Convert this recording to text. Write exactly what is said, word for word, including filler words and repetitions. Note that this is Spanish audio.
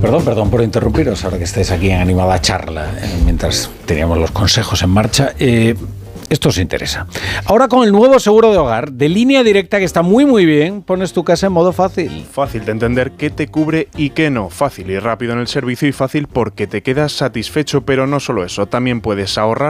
Perdón, perdón por interrumpiros, ahora que estáis aquí en animada charla, eh, mientras teníamos los consejos en marcha. Eh, esto os interesa. Ahora con el nuevo seguro de hogar de Línea Directa, que está muy muy bien, pones tu casa en modo fácil. Fácil de entender qué te cubre y qué no. Fácil y rápido en el servicio y fácil porque te quedas satisfecho, pero no solo eso, también puedes ahorrar